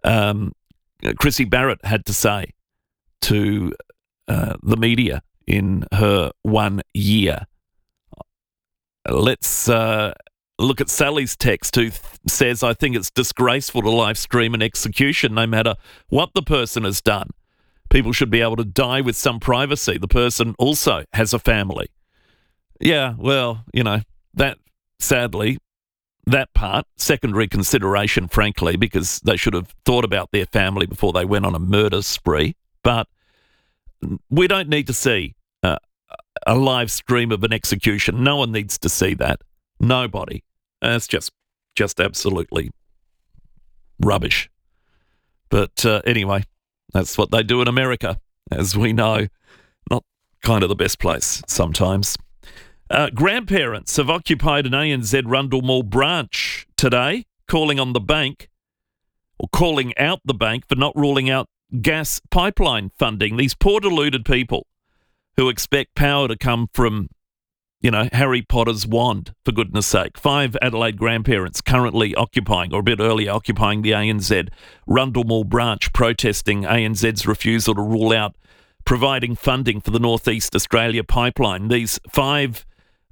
Chrissy Barrett had to say to the media in her 1 year. Let's look at Sally's text, who says, I think it's disgraceful to live stream an execution no matter what the person has done. People should be able to die with some privacy. The person also has a family. Yeah, well, that, sadly, that part, secondary consideration, frankly, because they should have thought about their family before they went on a murder spree. But we don't need to see a live stream of an execution. No one needs to see that. Nobody. It's just absolutely rubbish. But anyway, that's what they do in America, as we know. Not kind of the best place sometimes. Grandparents have occupied an ANZ Rundle Mall branch today, calling out the bank for not ruling out gas pipeline funding. These poor deluded people who expect power to come from, Harry Potter's wand, for goodness sake. 5 Adelaide grandparents currently occupying, or a bit earlier, occupying the ANZ Rundle Mall branch, protesting ANZ's refusal to rule out providing funding for the North East Australia pipeline. These 5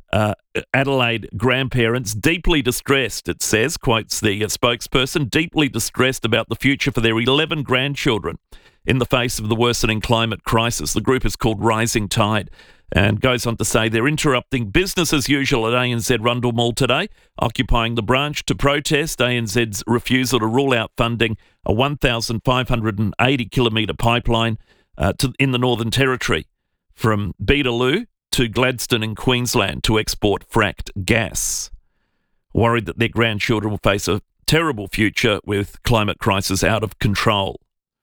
Adelaide grandparents, deeply distressed, it says, quotes the spokesperson, deeply distressed about the future for their 11 grandchildren in the face of the worsening climate crisis. The group is called Rising Tide and goes on to say they're interrupting business as usual at ANZ Rundle Mall today, occupying the branch to protest ANZ's refusal to rule out funding a 1,580-kilometre pipeline in the Northern Territory from Beetaloo to Gladstone in Queensland to export fracked gas. Worried that their grandchildren will face a terrible future with climate crisis out of control.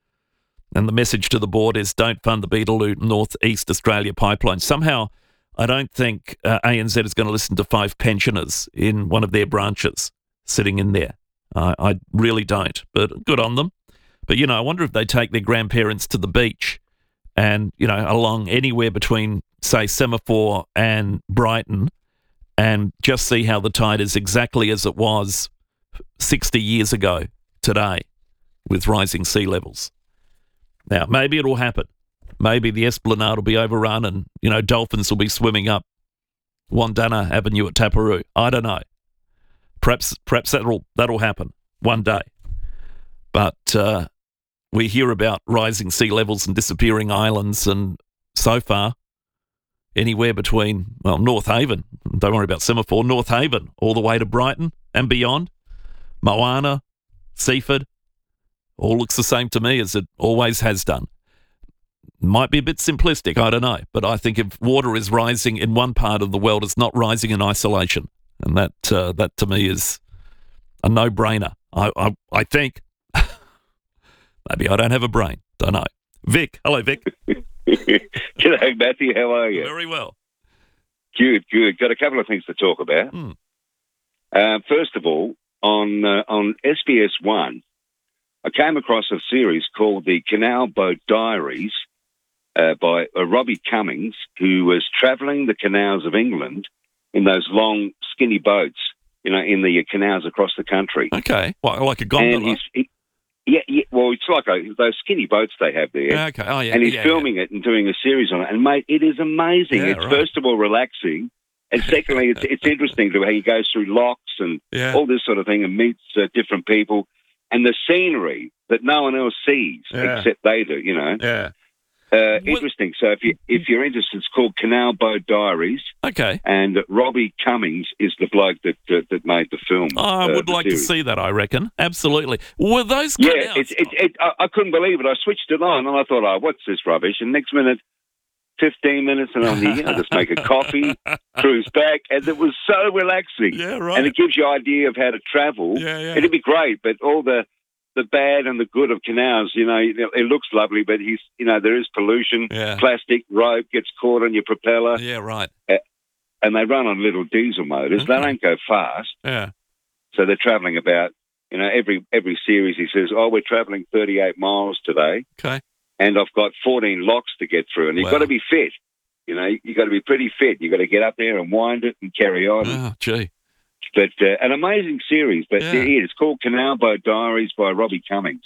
And the message to the board is don't fund the Beetaloo North East Australia pipeline. Somehow, I don't think ANZ is going to listen to 5 pensioners in one of their branches sitting in there. I really don't, but good on them. But, I wonder if they take their grandparents to the beach and, along anywhere between, say, Semaphore and Brighton, and just see how the tide is exactly as it was 60 years ago today with rising sea levels. Now, maybe it'll happen. Maybe the Esplanade will be overrun and, dolphins will be swimming up Wandana Avenue at Taparoo. I don't know. Perhaps that'll happen one day. But we hear about rising sea levels and disappearing islands, and so far, anywhere between, North Haven, don't worry about Semaphore, North Haven, all the way to Brighton and beyond, Moana, Seaford, all looks the same to me as it always has done. Might be a bit simplistic, I don't know, but I think if water is rising in one part of the world, it's not rising in isolation. And that to me is a no-brainer. I think. Maybe I don't have a brain. Don't know. Vic. Hello, Vic. G'day, Matthew. How are you? Very well. Good. Got a couple of things to talk about. First of all, on SBS One, I came across a series called The Canal Boat Diaries by Robbie Cummings, who was travelling the canals of England in those long, skinny boats, in the canals across the country. Okay. Well, like a gondola? Yeah, well, it's like those skinny boats they have there. Okay. Oh, yeah. And he's filming it and doing a series on it. And, mate, it is amazing. It's first of all relaxing. And secondly, it's interesting to how he goes through locks and all this sort of thing and meets different people. And the scenery that no one else sees except they do, Yeah. Interesting. So if you're interested, it's called Canal Boat Diaries. Okay. And Robbie Cummings is the bloke that made the film. Oh, I would like to see that, I reckon. Absolutely. Were those canals? I couldn't believe it. I switched it on and I thought, what's this rubbish? And next minute, 15 minutes and I'm here. I just make a coffee, cruise back, and it was so relaxing. Yeah, right. And it gives you an idea of how to travel. Yeah. It'd be great, but all the bad and the good of canals, it looks lovely, but there is pollution, plastic, rope gets caught on your propeller. Yeah, right. And they run on little diesel motors. Okay. They don't go fast. Yeah. So they're travelling about, every series he says, we're travelling 38 miles today. Okay. And I've got 14 locks to get through. And you've got to be fit. You've got to be pretty fit. You've got to get up there and wind it and carry on. Oh, gee. But an amazing series. But it's called Canal Boat Diaries by Robbie Cummings.